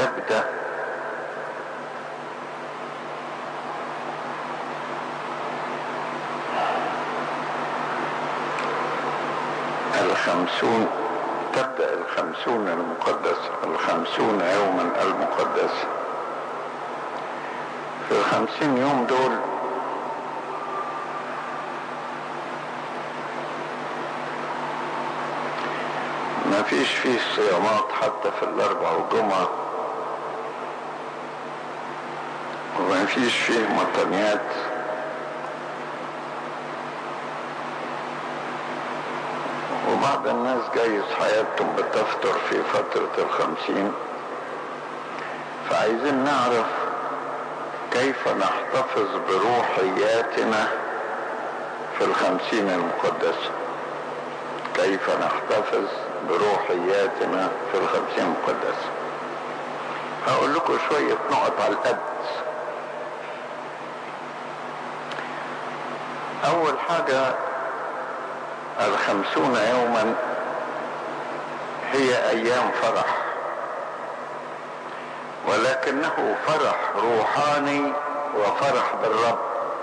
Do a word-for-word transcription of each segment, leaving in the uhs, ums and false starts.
يبدأ الخمسون تبدأ الخمسون المقدسة، الخمسون يوما المقدسة. في الخمسين يوم دول ما فيش فيه صيامات حتى في الاربع والجمعة، وما فيش فيه مطنيات، وبعض الناس جايز حياتهم بتفتر في فترة الخمسين. فعايزين نعرف كيف نحتفظ بروحياتنا في الخمسين المقدسة، كيف نحتفظ بروحياتنا في الخمسين المقدسة. هقول لكم شوية نقط على القد. أول حاجة، الخمسون يوما هي أيام فرح، ولكنه فرح روحاني وفرح بالرب.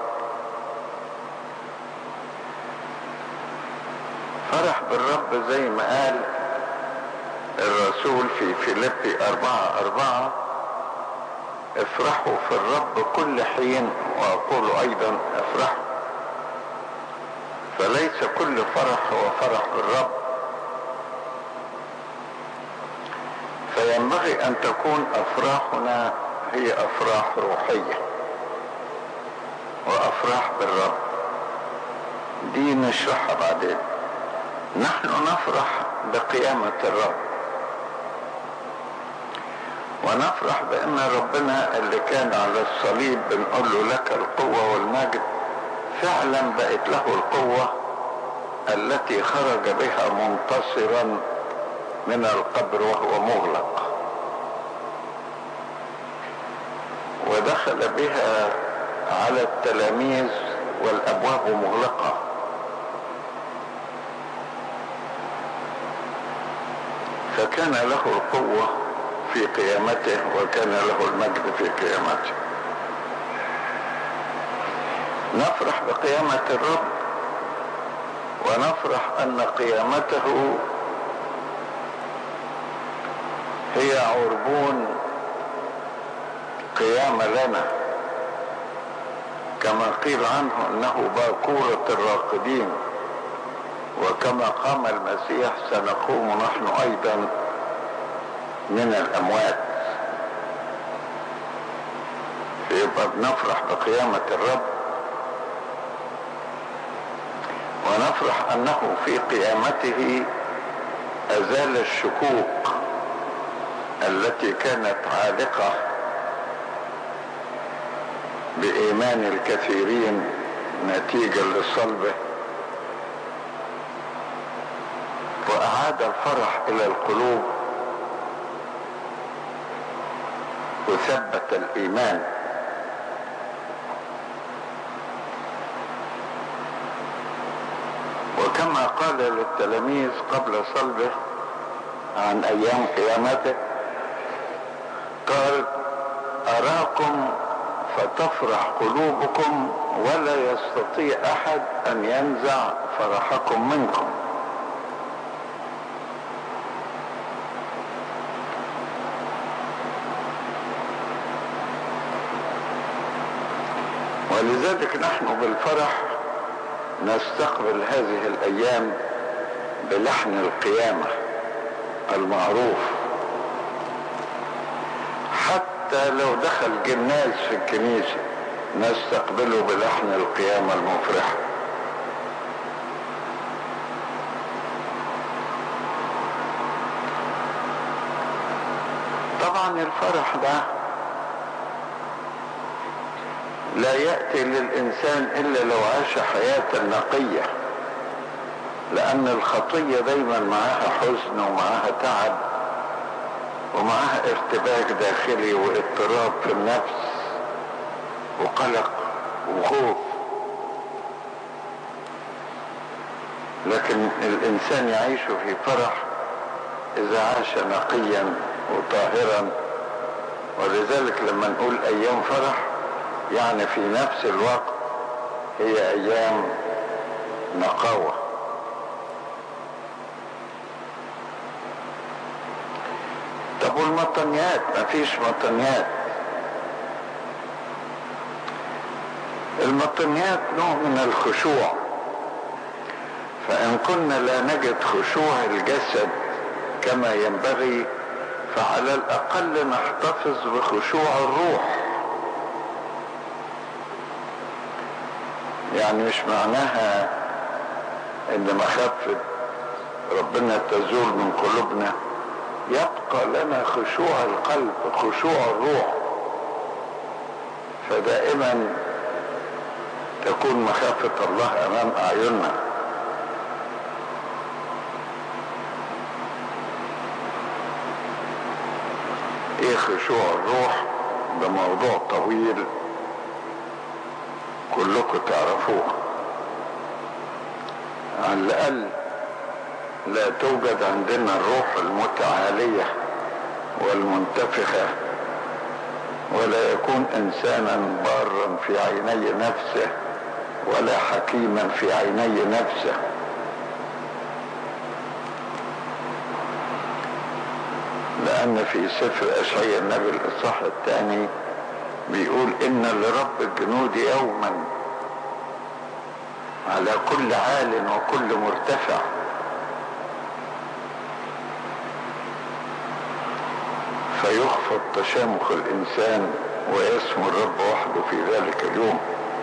فرح بالرب زي ما قال الرسول في فيليبي أربعة أربعة: افرحوا في الرب كل حين، وأقول أيضا افرحوا. فليس كل فرح هو فرح بالرب، فينبغي أن تكون أفراحنا هي أفراح روحية وأفراح بالرب. دي نشرحها بعدين. نحن نفرح بقيامة الرب، ونفرح بأن ربنا اللي كان على الصليب بنقول له لك القوة والمجد، فعلا بقت له القوة التي خرج بها منتصرا من القبر وهو مغلق، ودخل بها على التلاميذ والأبواب مغلقة. فكان له القوة في قيامته، وكان له المجد في قيامته. نفرح بقيامة الرب، ونفرح أن قيامته هي عربون قيام لنا، كما قيل عنه أنه باكورة الراقدين، وكما قام المسيح سنقوم نحن أيضا من الأموات. فيبقى بنفرح بقيامة الرب، ونفرح أنه في قيامته أزال الشكوك التي كانت عالقة بإيمان الكثيرين نتيجة لصلبه، وأعاد الفرح إلى القلوب وثبت الإيمان. وكما قال للتلاميذ قبل صلبه عن أيام قيامته، قال: أراكم فتفرح قلوبكم، ولا يستطيع أحد أن ينزع فرحكم منكم. ولذلك نحن بالفرح نستقبل هذه الأيام بلحن القيامة المعروف. حتى لو دخل جناز في الكنيسة نستقبله بلحن القيامة المفرحة. طبعا الفرح ده لا يأتي للإنسان إلا لو عاش حياة نقية، لأن الخطية دايما معها حزن ومعها تعب ومعها ارتباك داخلي واضطراب في النفس وقلق وخوف. لكن الإنسان يعيش في فرح إذا عاش نقيا وطاهرا ولذلك لما نقول ايام فرح يعني في نفس الوقت هي ايام نقاوة. طب والمطنيات؟ مفيش مطنيات. المطنيات نوع من الخشوع، فإن كنا لا نجد خشوع الجسد كما ينبغي فعلى الأقل نحتفظ بخشوع الروح. يعني مش معناها إن مخافة ربنا تزول من قلوبنا، يبقى لنا خشوع القلب، خشوع الروح، فدائما تكون مخافة الله أمام أعيننا. ايه خشوع الروح؟ ده موضوع طويل كلكم تعرفوه. على الأقل لا توجد عندنا الروح المتعالية والمنتفخة، ولا يكون إنسانا بارا في عيني نفسه ولا حكيما في عيني نفسه. لأن في سفر أشعياء النبي الإصحاح الثاني بيقول إن لرب الجنود يوما على كل عال وكل مرتفع. فيخفض تشامخ الإنسان ويسمو الرب وحده في ذلك اليوم.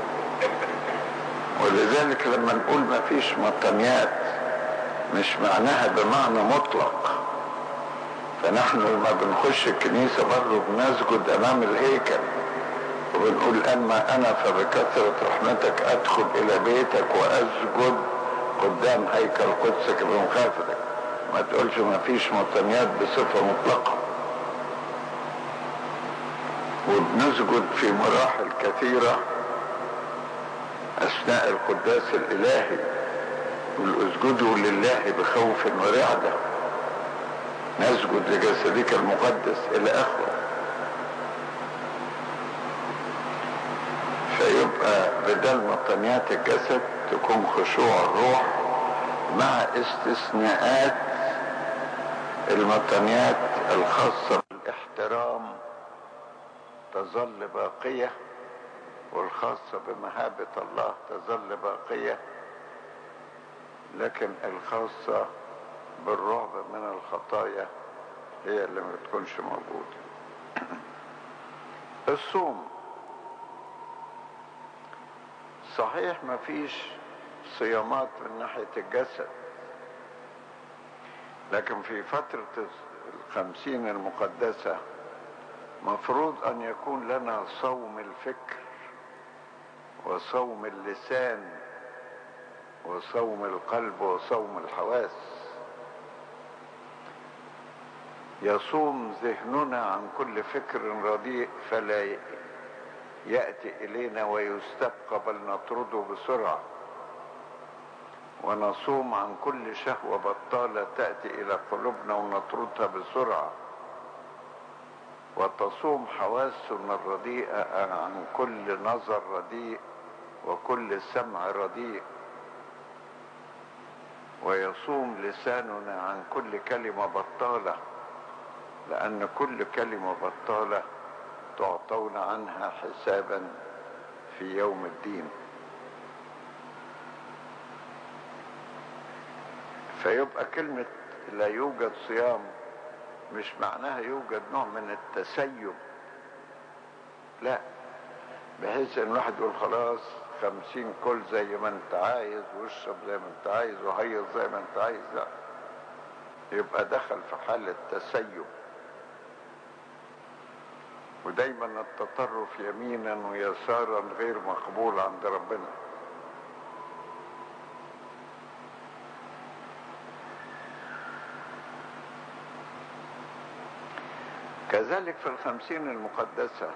ولذلك لما نقول ما فيش مطنيات مش معناها بمعنى مطلق. فنحن لما بنخش الكنيسة برضه بنسجد أمام الهيكل وبنقول أما أنا فبكثرة رحمتك أدخل إلى بيتك وأسجد قدام هيكل قدسك بمخافتك. ما تقولش ما فيش مطنيات بصفة مطلقة. وبنسجد في مراحل كثيرة أثناء القداس الإلهي، والاسجدوا لله بخوف ورعدة، نسجد لجسدك المقدس إلى آخره. فيبقى بدل مطنيات الجسد تكون خشوع الروح، مع استثناءات المطنيات الخاصة بالاحترام تظل باقية، والخاصة بمهابة الله تظل باقية، لكن الخاصة بالرعب من الخطايا هي اللي ما تكونش موجودة. الصوم صحيح ما فيش صيامات من ناحية الجسد، لكن في فترة الخمسين المقدسة مفروض أن يكون لنا صوم الفكر وصوم اللسان وصوم القلب وصوم الحواس. يصوم ذهننا عن كل فكر رديء فلا يأتي إلينا ويستبقى بل نطرده بسرعة، ونصوم عن كل شهوة بطالة تأتي إلى قلوبنا ونطردها بسرعة، وتصوم حواسنا الرديئة عن كل نظر رديء وكل سمع رديء، ويصوم لساننا عن كل كلمة بطالة، لأن كل كلمة بطالة تعطون عنها حسابا في يوم الدين. فيبقى كلمة لا يوجد صيام مش معناها يوجد نوع من التسيب، لا، بحيث ان الواحد يقول خلاص خمسين كل زي ما انت عايز واشرب زي ما انت عايز وهيص زي ما انت عايز، لا، يبقى دخل في حالة تسيب، ودايما التطرف يمينا ويسارا غير مقبول عند ربنا. كذلك في الخمسين المقدسة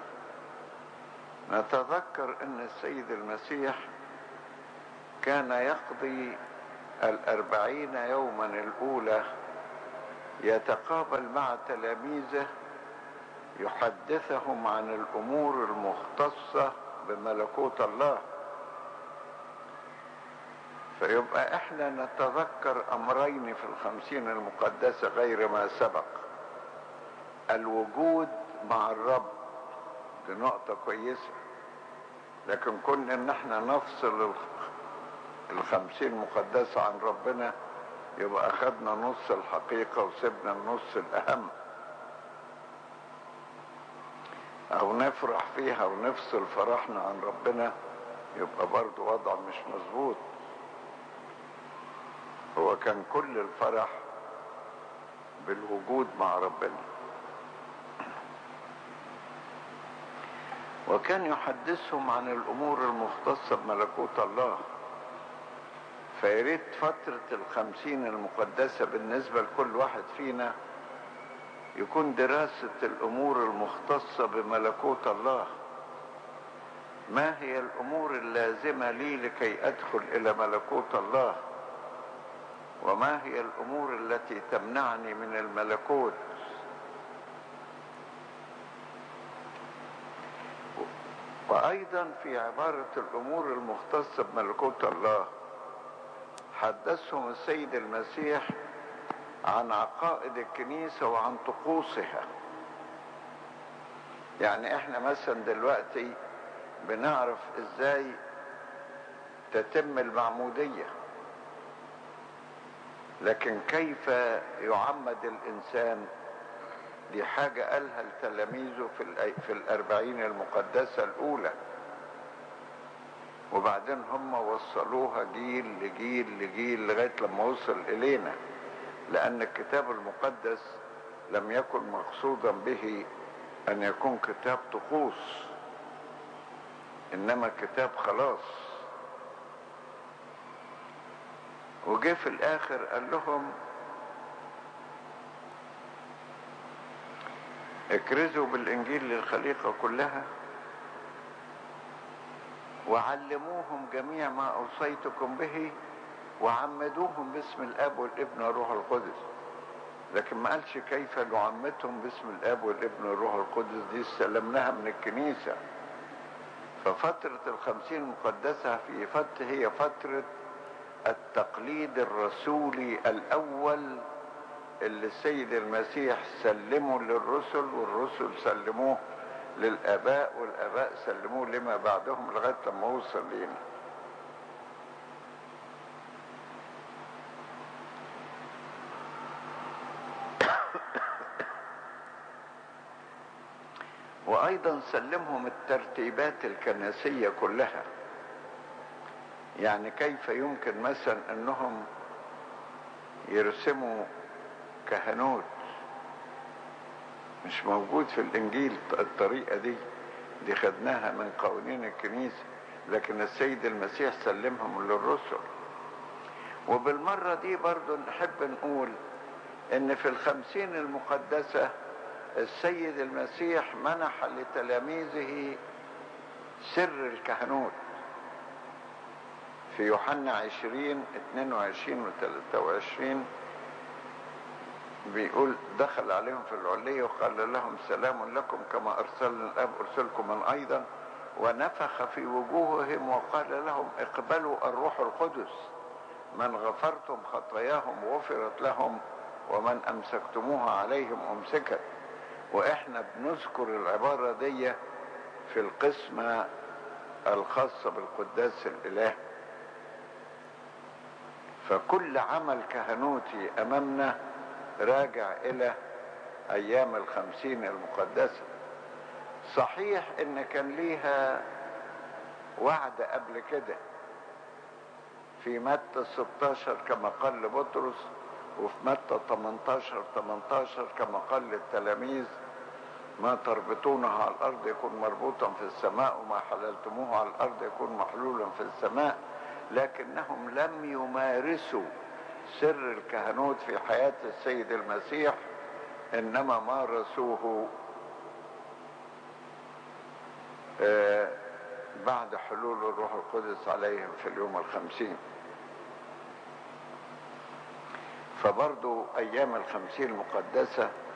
نتذكر ان السيد المسيح كان يقضي الأربعين يوما الأولى يتقابل مع تلاميذه يحدثهم عن الأمور المختصة بملكوت الله. فيبقى احنا نتذكر أمرين في الخمسين المقدسة غير ما سبق: الوجود مع الرب، دي نقطة كويسة، لكن كنا ان احنا نفصل الخمسين مقدسة عن ربنا يبقى اخدنا نص الحقيقة وسيبنا النص الاهم، او نفرح فيها ونفصل فرحنا عن ربنا يبقى برضو وضع مش مظبوط. هو كان كل الفرح بالوجود مع ربنا. وكان يحدثهم عن الامور المختصة بملكوت الله. فياريت فترة الخمسين المقدسة بالنسبة لكل واحد فينا يكون دراسة الامور المختصة بملكوت الله. ما هي الامور اللازمة لي لكي ادخل الى ملكوت الله؟ وما هي الامور التي تمنعني من الملكوت؟ وايضا في عبارة الامور المختصة بملكوت الله حدثهم السيد المسيح عن عقائد الكنيسة وعن طقوسها. يعني احنا مثلا دلوقتي بنعرف ازاي تتم المعمودية، لكن كيف يعمد الانسان دي حاجة قالها لتلاميذه في في الاربعين المقدسة الاولى، وبعدين هم وصلوها جيل لجيل لجيل لغاية لما وصل الينا، لان الكتاب المقدس لم يكن مقصودا به ان يكون كتاب طقوس، انما كتاب خلاص. وجه في الاخر قال لهم اكرزوا بالانجيل للخليقة كلها وعلموهم جميع ما اوصيتكم به وعمدوهم باسم الاب والابن والروح القدس. لكن ما قالش كيف نعمدهم باسم الاب والابن والروح القدس، دي استلمناها من الكنيسة. ففترة الخمسين المقدسة في فترة هي فترة التقليد الرسولي الاول اللي السيد المسيح سلمه للرسل، والرسل سلموه للآباء، والآباء سلموه لما بعدهم لغاية لما وصل لينا. وأيضا سلمهم الترتيبات الكنسية كلها. يعني كيف يمكن مثلا أنهم يرسموا كهنوت، مش موجود في الانجيل الطريقة دي، دي خدناها من قوانين الكنيسة، لكن السيد المسيح سلمهم للرسل. وبالمرة دي برضو نحب نقول ان في الخمسين المقدسة السيد المسيح منح لتلاميذه سر الكهنوت. في يوحنا عشرين اتنين وعشرين وتلاتة وعشرين بيقول دخل عليهم في العلية وقال لهم سلام لكم كما أرسلنا الآب أرسلكم من أيضا، ونفخ في وجوههم وقال لهم اقبلوا الروح القدس، من غفرتم خطاياهم غفرت لهم ومن أمسكتموها عليهم أمسكت. وإحنا بنذكر العبارة دي في القسمة الخاصة بالقداس الإله. فكل عمل كهنوتي أمامنا راجع الى ايام الخمسين المقدسة. صحيح ان كان ليها وعد قبل كده في متى ستاشر كما قال لبطرس، وفي متى تمنتاشر تمنتاشر كما قال للتلاميذ ما تربطونه على الارض يكون مربوطا في السماء وما حللتموه على الارض يكون محلولا في السماء. لكنهم لم يمارسوا سر الكهنوت في حياة السيد المسيح، انما مارسوه بعد حلول الروح القدس عليهم في اليوم الخمسين. فبرضو ايام الخمسين المقدسة